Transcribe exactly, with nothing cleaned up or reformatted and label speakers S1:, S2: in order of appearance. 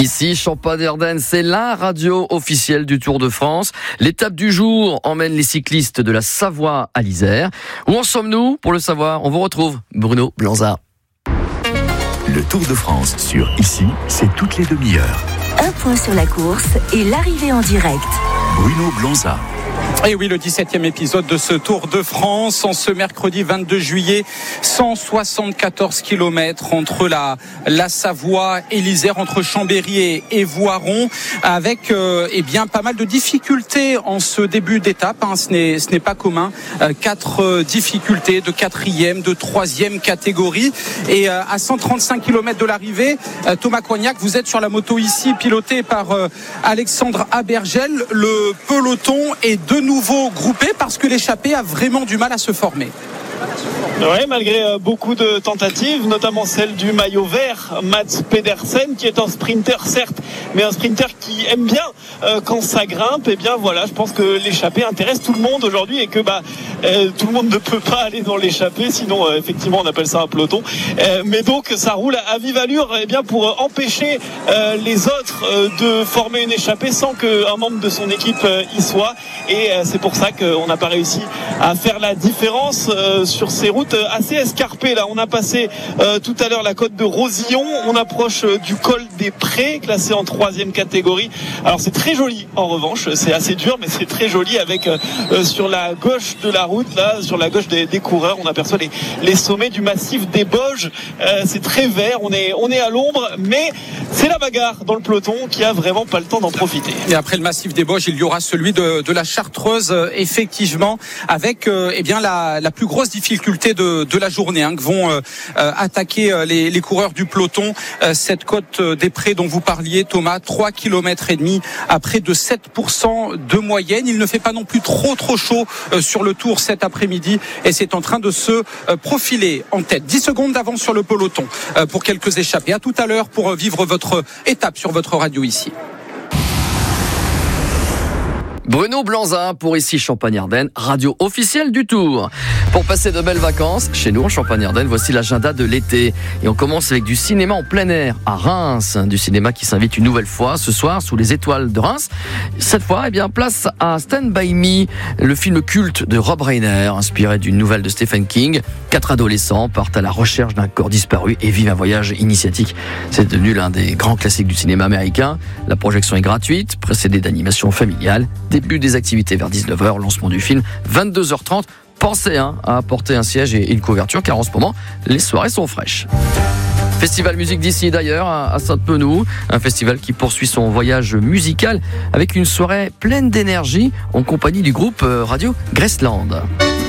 S1: Ici, Champagne-Ardenne, c'est la radio officielle du Tour de France. L'étape du jour emmène les cyclistes de la Savoie à l'Isère. Où en sommes-nous? Pour le savoir, on vous retrouve Bruno Blanza.
S2: Le Tour de France sur Ici, c'est toutes les demi-heures.
S3: Un point sur la course et l'arrivée en direct.
S2: Bruno Blanza.
S4: Et oui, le dix-septième épisode de ce Tour de France en ce mercredi vingt-deux juillet, cent soixante-quatorze kilomètres entre la, la Savoie et l'Isère, entre Chambéry et, et Voiron, avec euh, eh bien pas mal de difficultés en ce début d'étape. Hein, ce n'est ce n'est pas commun. Euh, quatre euh, difficultés de quatrième, de troisième catégorie, et euh, à cent trente-cinq kilomètres de l'arrivée, euh, Thomas Coignac, vous êtes sur la moto ici, pilotée par euh, Alexandre Abergel. Le peloton est de nouveau groupé parce que l'échappée a vraiment du mal à se former.
S5: Oui, malgré beaucoup de tentatives, notamment celle du maillot vert, Mats Pedersen, qui est un sprinter certes, mais un sprinter qui aime bien euh, quand ça grimpe. Et bien voilà, je pense que l'échappée intéresse tout le monde aujourd'hui et que bah euh, tout le monde ne peut pas aller dans l'échappée, sinon euh, effectivement on appelle ça un peloton. Euh, mais donc ça roule à vive allure, et bien pour empêcher euh, les autres euh, de former une échappée sans qu'un membre de son équipe euh, y soit. Et euh, c'est pour ça qu'on n'a pas réussi à faire la différence euh, sur ces routes assez escarpées. Là, on a passé euh, tout à l'heure la côte de Rosillon, on approche euh, du col des Prés, classé en troisième catégorie. Alors c'est très joli en revanche, c'est assez dur, mais c'est très joli avec euh, sur la gauche de la route, là, sur la gauche des, des coureurs, on aperçoit les, les sommets du massif des Bauges. Euh, c'est très vert, on est, on est à l'ombre, mais c'est la bagarre dans le peloton qui a vraiment pas le temps d'en profiter.
S4: Et après le massif des Bauges, il y aura celui de, de la Chartreuse, effectivement, avec euh, eh bien la, la plus grosse difficulté de, de la journée, hein, que vont euh, attaquer euh, les, les coureurs du peloton. Euh, cette côte des Prés dont vous parliez, Thomas, trois kilomètres et demi à près de sept pour cent de moyenne. Il ne fait pas non plus trop trop chaud euh, sur le Tour cet après-midi et c'est en train de se euh, profiler en tête. dix secondes d'avance sur le peloton euh, pour quelques échappés. À tout à l'heure pour vivre votre étape sur votre radio ici.
S1: Bruno Blanza pour Ici Champagne-Ardenne, radio officielle du Tour. Pour passer de belles vacances, chez nous en Champagne-Ardenne, voici l'agenda de l'été. Et on commence avec du cinéma en plein air à Reims. Du cinéma qui s'invite une nouvelle fois ce soir sous les étoiles de Reims. Cette fois, eh bien, place à Stand By Me, le film culte de Rob Reiner, inspiré d'une nouvelle de Stephen King. Quatre adolescents partent à la recherche d'un corps disparu et vivent un voyage initiatique. C'est devenu l'un des grands classiques du cinéma américain. La projection est gratuite, précédée d'animation familiale. Début des activités vers dix-neuf heures, lancement du film vingt-deux heures trente. Pensez hein, à apporter un siège et une couverture car en ce moment, les soirées sont fraîches. Festival musique d'ici d'ailleurs à Sainte-Menou, un festival qui poursuit son voyage musical avec une soirée pleine d'énergie en compagnie du groupe radio Graceland.